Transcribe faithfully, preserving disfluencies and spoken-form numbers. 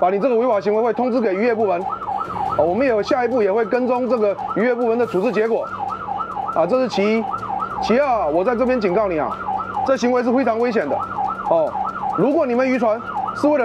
把你这个违法行为会通知给渔业部门。哦，我们有下一步也会跟踪这个渔业部门的处置结果。啊，这是其一。其二，我在这边警告你啊，这行为是非常危险的。哦，如果你们渔船是为了